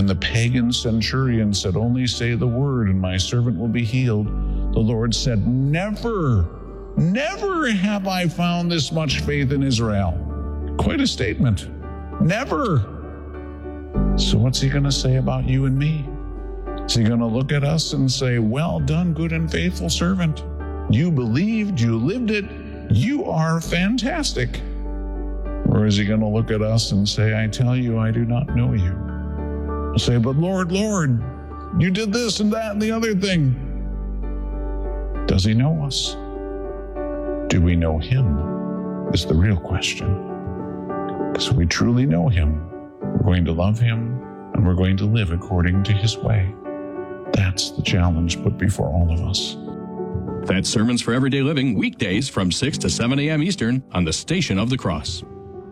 When the pagan centurion said, "Only say the word and my servant will be healed," the Lord said, "Never have I found this much faith in Israel." Quite a statement. Never. So what's he going to say about you and me? Is he going to look at us and say, "Well done, good and faithful servant. You believed, you lived it, you are fantastic"? Or is he going to look at us and say, "I tell you, I do not know you"? He'll say, "But Lord, you did this and that and the other thing." Does he know us? Do we know him? Is the real question. Because if we truly know him, we're going to love him and we're going to live according to his way. That's the challenge put before all of us. That's Sermons for Everyday Living, weekdays from 6 to 7 a.m. Eastern on the Station of the Cross.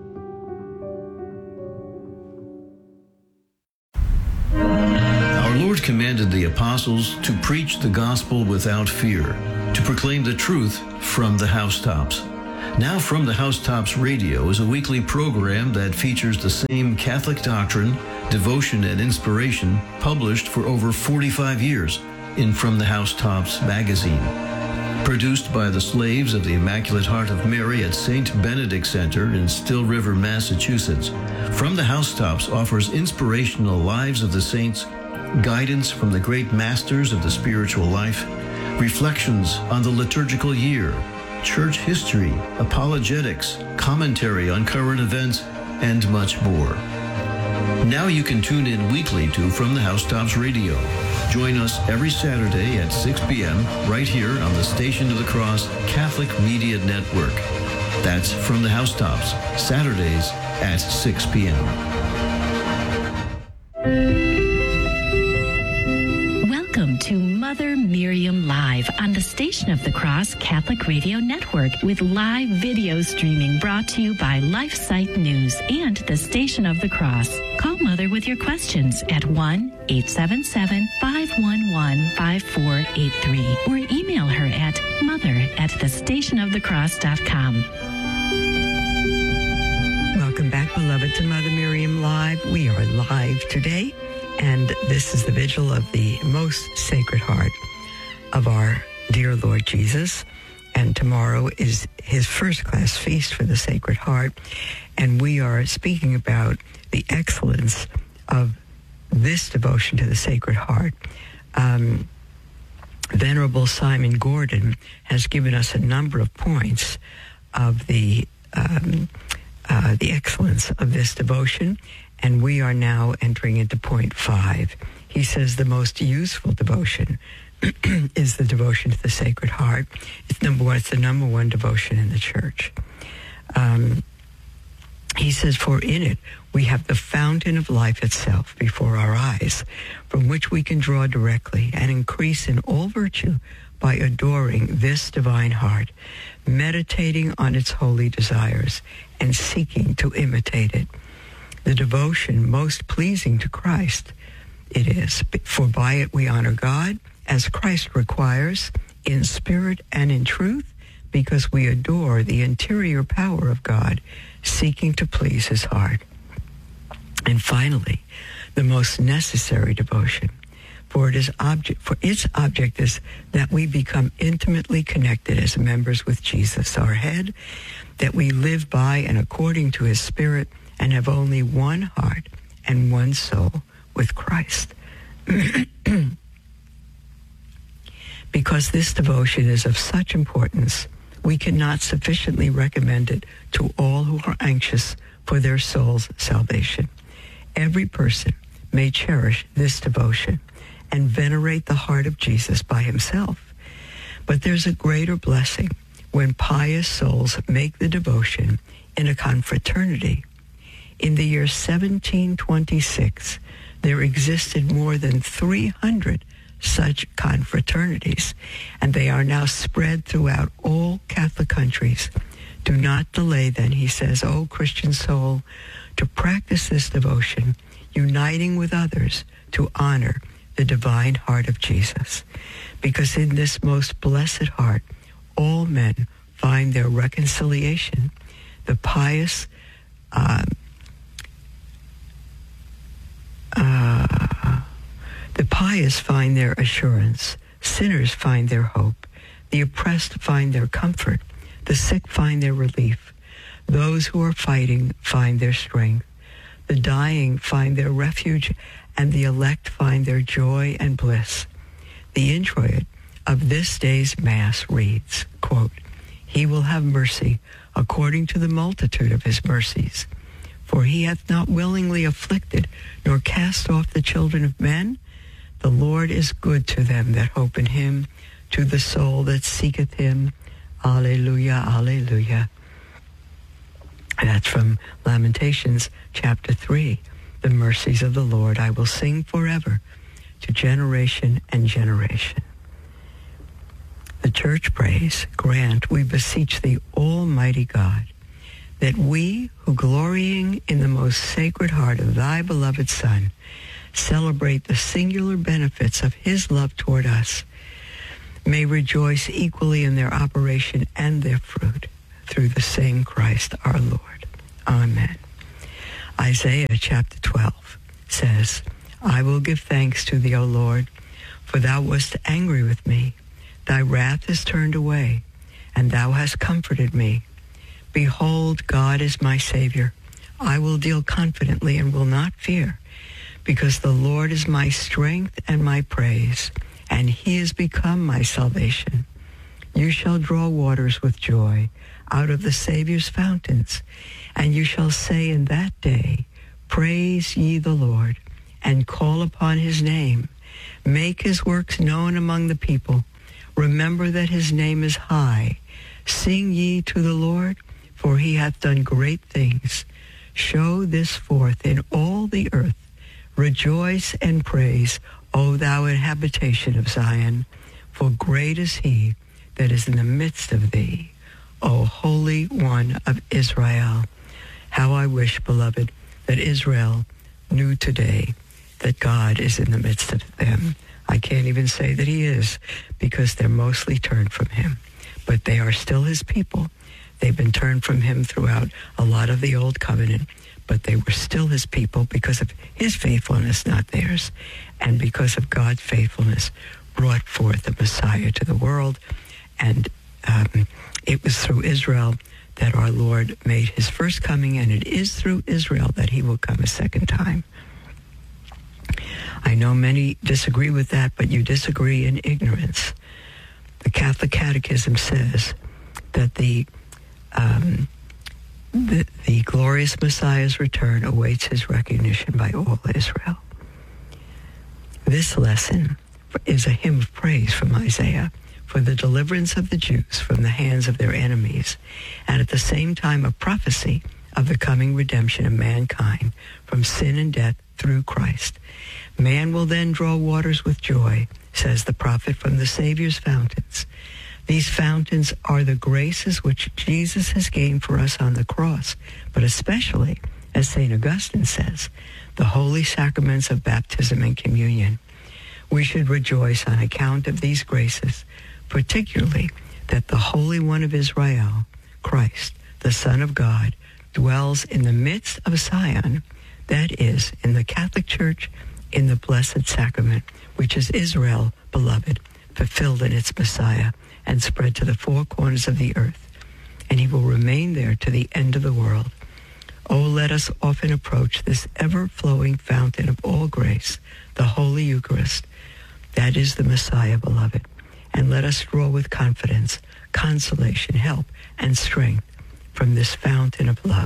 Our Lord commanded the apostles to preach the gospel without fear, to proclaim the truth from the housetops. Now From the Housetops Radio is a weekly program that features the same Catholic doctrine, devotion, and inspiration published for over 45 years in From the Housetops magazine. Produced by the Slaves of the Immaculate Heart of Mary at St. Benedict Center in Still River, Massachusetts, From the Housetops offers inspirational lives of the saints, guidance from the great masters of the spiritual life, reflections on the liturgical year, church history, apologetics, commentary on current events, and much more. Now you can tune in weekly to From the Housetops Radio. Join us every Saturday at 6 p.m. right here on the Station of the Cross Catholic Media Network. That's From the Housetops, Saturdays at 6 p.m. Welcome to Mother Miriam Live on the Station of the Cross Catholic Radio Network with live video streaming brought to you by LifeSite News and the Station of the Cross. Call Mother with your questions at 1-877-511-5483 or email her at mother@thestationofthecross.com. Welcome back, beloved, to Mother Miriam Live. We are live today, and this is the vigil of the most sacred heart of our dear Lord Jesus. And tomorrow is his first-class feast for the Sacred Heart. And we are speaking about the excellence of this devotion to the Sacred Heart. Venerable Simon Gordon has given us a number of points of the excellence of this devotion, and we are now entering into point 5. He says the most useful devotion is the devotion to the Sacred Heart. It's the number one devotion in the Church. He says, for in it we have the fountain of life itself before our eyes, from which we can draw directly and increase in all virtue by adoring this divine heart, meditating on its holy desires, and seeking to imitate it. The devotion most pleasing to Christ it is, for by it we honor God, as Christ requires, in spirit and in truth, because we adore the interior power of God, seeking to please his heart. And finally, the most necessary devotion, for its object is that we become intimately connected as members with Jesus, our head, that we live by and according to his Spirit, and have only one heart and one soul with Christ. Because this devotion is of such importance, we cannot sufficiently recommend it to all who are anxious for their soul's salvation. Every person may cherish this devotion and venerate the heart of Jesus by himself. But there's a greater blessing when pious souls make the devotion in a confraternity. In the year 1726, there existed more than 300 such confraternities, and they are now spread throughout all Catholic countries. Do not delay then, he says, O Christian soul, to practice this devotion, uniting with others to honor the divine heart of Jesus. Because in this most blessed heart, all men find their reconciliation. The pious pious find their assurance. Sinners find their hope. The oppressed find their comfort. The sick find their relief. Those who are fighting find their strength. The dying find their refuge, and the elect find their joy and bliss. The introit of this day's Mass reads, quote, "He will have mercy according to the multitude of his mercies. For he hath not willingly afflicted, nor cast off the children of men. The Lord is good to them that hope in him, to the soul that seeketh him. Alleluia, alleluia." And that's from Lamentations chapter 3. The mercies of the Lord I will sing forever, to generation and generation. The church prays, "Grant, we beseech thee, Almighty God, that we, who glorying in the most sacred heart of thy beloved Son, celebrate the singular benefits of his love toward us, may rejoice equally in their operation and their fruit, through the same Christ our Lord. Amen." Isaiah chapter 12 says, "I will give thanks to thee, O Lord, for thou wast angry with me. Thy wrath is turned away, and thou hast comforted me. Behold, God is my Savior. I will deal confidently and will not fear, because the Lord is my strength and my praise, and he is become my salvation. You shall draw waters with joy out of the Savior's fountains, and you shall say in that day, Praise ye the Lord, and call upon his name. Make his works known among the people. Remember that his name is high. Sing ye to the Lord, for he hath done great things. Show this forth in all the earth. Rejoice and praise, O thou habitation of Zion, for great is he that is in the midst of thee, O Holy One of Israel. How I wish, beloved, that Israel knew today that God is in the midst of them. I can't even say that he is, because they're mostly turned from him. But they are still his people. They've been turned from him throughout a lot of the Old Covenant, but they were still his people because of his faithfulness, not theirs, and because of God's faithfulness brought forth the Messiah to the world. And it was through Israel that our Lord made his first coming, and it is through Israel that he will come a second time. I know many disagree with that, but you disagree in ignorance. The Catholic Catechism says that the glorious Messiah's return awaits his recognition by all Israel. This lesson is a hymn of praise from Isaiah for the deliverance of the Jews from the hands of their enemies, and at the same time a prophecy of the coming redemption of mankind from sin and death through Christ. Man will then draw waters with joy, says the prophet, from the Savior's fountains. These fountains are the graces which Jesus has gained for us on the cross, but especially, as St. Augustine says, the holy sacraments of baptism and communion. We should rejoice on account of these graces, particularly that the Holy One of Israel, Christ, the Son of God, dwells in the midst of Zion, that is, in the Catholic Church, in the Blessed Sacrament, which is Israel, beloved, fulfilled in its Messiah, and spread to the four corners of the earth, and he will remain there to the end of the world. Oh, let us often approach this ever-flowing fountain of all grace, the Holy Eucharist, that is the Messiah, beloved, and let us draw with confidence, consolation, help, and strength from this fountain of love.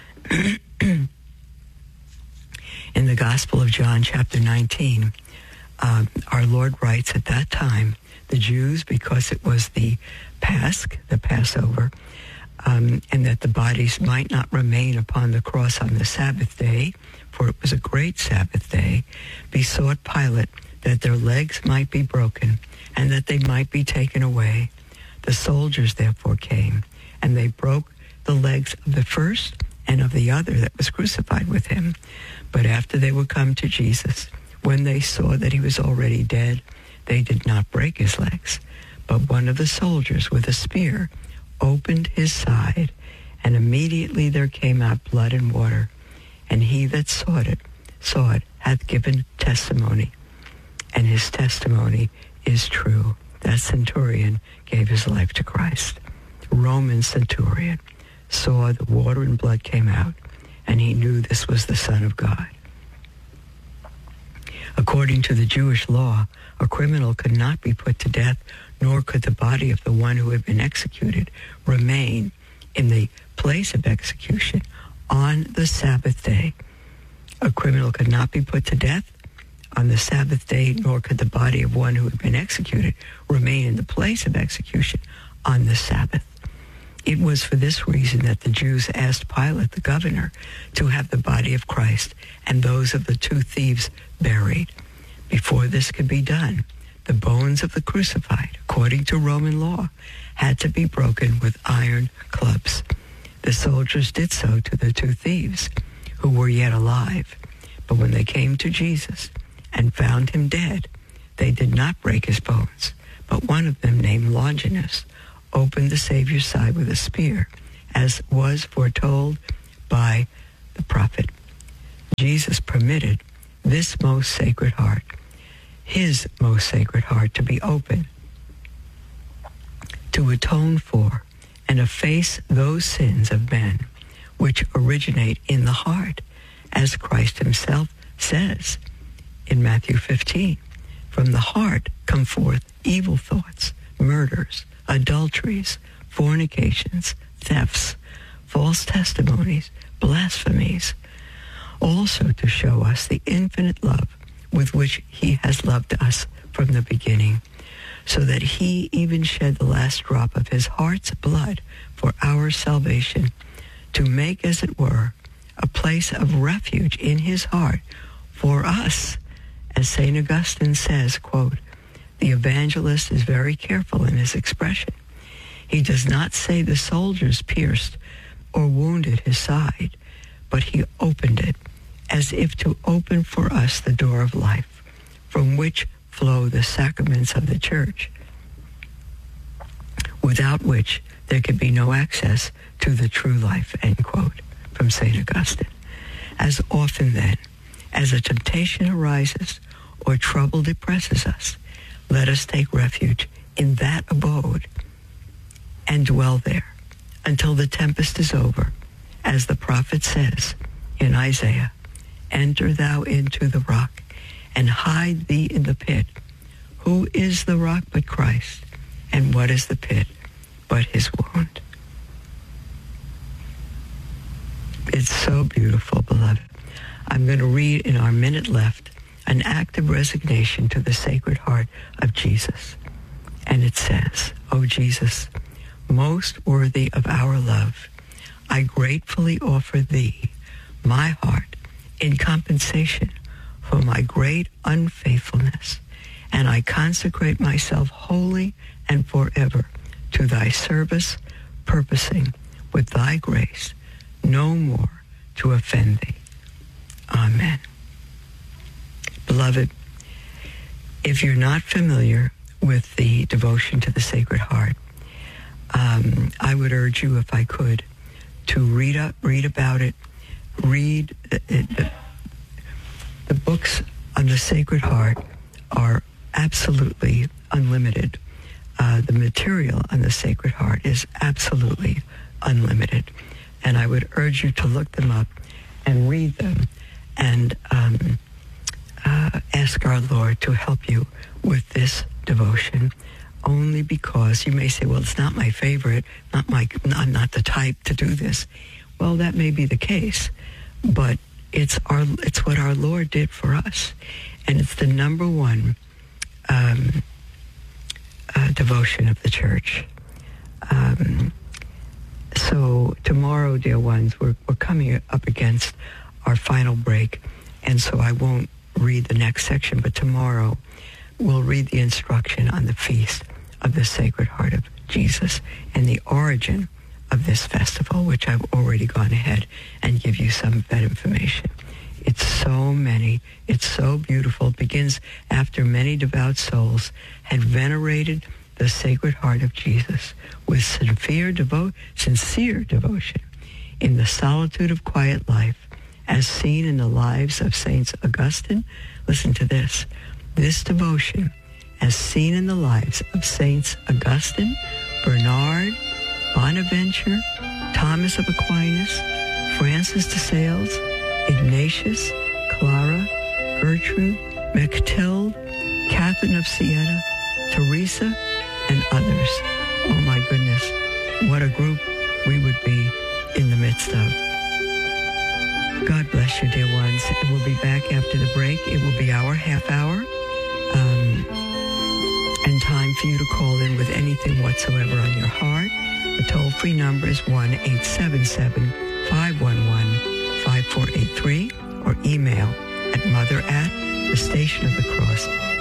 In the Gospel of John, chapter 19, our Lord writes, at that time, the Jews, because it was the Pasch, the Passover, and that the bodies might not remain upon the cross on the Sabbath day, for it was a great Sabbath day, besought Pilate that their legs might be broken and that they might be taken away. The soldiers therefore came, and they broke the legs of the first and of the other that was crucified with him. But after they were come to Jesus, when they saw that he was already dead, they did not break his legs. But one of the soldiers with a spear opened his side, and immediately there came out blood and water. And he that saw it hath given testimony. and his testimony is true. That centurion gave his life to Christ. Roman centurion saw the water and blood came out, and he knew this was the Son of God. According to the Jewish law, a criminal could not be put to death, nor could the body of the one who had been executed remain in the place of execution on the Sabbath day. A criminal could not be put to death on the Sabbath day, nor could the body of one who had been executed remain in the place of execution on the Sabbath. It was for this reason that the Jews asked Pilate, the governor, to have the body of Christ and those of the two thieves buried. Before this could be done, the bones of the crucified, according to Roman law, had to be broken with iron clubs. The soldiers did so to the two thieves, who were yet alive. But when they came to Jesus and found him dead, they did not break his bones. But one of them, named Longinus, opened the Savior's side with a spear, as was foretold by the prophet. Jesus permitted this most sacred heart, his most sacred heart, to be open, to atone for and efface those sins of men which originate in the heart, as Christ himself says in Matthew 15. From the heart come forth evil thoughts, murders, adulteries, fornications, thefts, false testimonies, blasphemies, also to show us the infinite love with which he has loved us from the beginning, so that he even shed the last drop of his heart's blood for our salvation, to make, as it were, a place of refuge in his heart for us. As St. Augustine says, quote, the evangelist is very careful in his expression. He does not say the soldiers pierced or wounded his side, but he opened it, as if to open for us the door of life, from which flow the sacraments of the Church, without which there could be no access to the true life, end quote, from St. Augustine. As often then, as a temptation arises or trouble depresses us, let us take refuge in that abode and dwell there until the tempest is over. As the prophet says in Isaiah, enter thou into the rock and hide thee in the pit. Who is the rock but Christ? And what is the pit but his wound? It's so beautiful, beloved. I'm going to read in our minute left an act of resignation to the Sacred Heart of Jesus. And it says, O Jesus, most worthy of our love, I gratefully offer thee my heart in compensation for my great unfaithfulness, and I consecrate myself wholly and forever to thy service, purposing with thy grace no more to offend thee. Amen. Beloved, if you're not familiar with the devotion to the Sacred Heart, I would urge you, if I could, to read about it. Read the books on the Sacred Heart are absolutely unlimited. The material on the Sacred Heart is absolutely unlimited. And I would urge you to look them up and read them and ask our Lord to help you with this devotion, only because you may say, well, it's not my favorite, I'm not the type to do this. Well, that may be the case, but it's what our Lord did for us, and it's the number one devotion of the Church. So tomorrow, dear ones, we're coming up against our final break, and so I won't read the next section, but tomorrow we'll read the instruction on the Feast of the Sacred Heart of Jesus and the origin of this festival, which I've already gone ahead and give you some of that information. It's so many. It's so beautiful. It begins after many devout souls had venerated the Sacred Heart of Jesus with sincere devotion in the solitude of quiet life, as seen in the lives of Saints Augustine. Listen to this. This devotion, as seen in the lives of Saints Augustine, Bernard, Bonaventure, Thomas of Aquinas, Francis de Sales, Ignatius, Clara, Gertrude, Mechtilde, Catherine of Siena, Teresa, and others. Oh my goodness, what a group we would be in the midst of. God bless you, dear ones. And we'll be back after the break. It will be our half hour. And time for you to call in with anything whatsoever on your heart. The toll-free number is 1-877-511-5483 or email at mother@thestationofthecross.com.